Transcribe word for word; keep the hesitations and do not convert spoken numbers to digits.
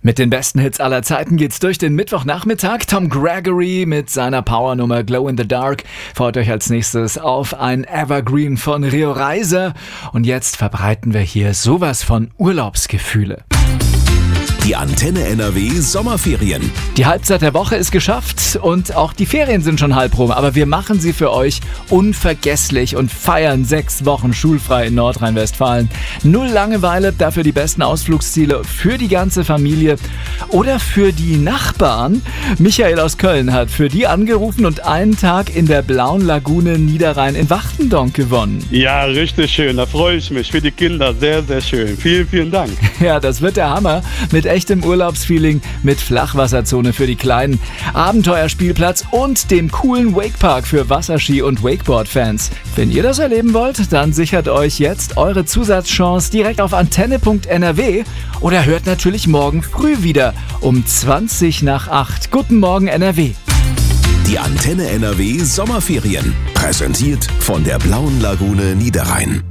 Mit den besten Hits aller Zeiten geht's durch den Mittwochnachmittag. Tom Gregory mit seiner Powernummer Glow in the Dark freut euch als nächstes auf ein Evergreen von Rio Reiser. Und jetzt verbreiten wir hier sowas von Urlaubsgefühle. Die Antenne N R W Sommerferien. Die Halbzeit der Woche ist geschafft und auch die Ferien sind schon halb rum, aber wir machen sie für euch unvergesslich und feiern sechs Wochen schulfrei in Nordrhein-Westfalen. Null Langeweile, dafür die besten Ausflugsziele für die ganze Familie oder für die Nachbarn. Michael aus Köln hat für die angerufen und einen Tag in der Blauen Lagune Niederrhein in Wachtendonk gewonnen. Ja, richtig schön, da freue ich mich. Für die Kinder sehr, sehr schön. Vielen, vielen Dank. Ja, das wird der Hammer. Mit echtem Urlaubsfeeling, mit Flachwasserzone für die Kleinen, Abenteuerspielplatz und dem coolen Wakepark für Wasserski- und Wakeboard-Fans. Wenn ihr das erleben wollt, dann sichert euch jetzt eure Zusatzchance direkt auf antenne punkt n r w oder hört natürlich morgen früh wieder um zwanzig nach acht. Guten Morgen N R W. Die Antenne N R W Sommerferien. Präsentiert von der Blauen Lagune Niederrhein.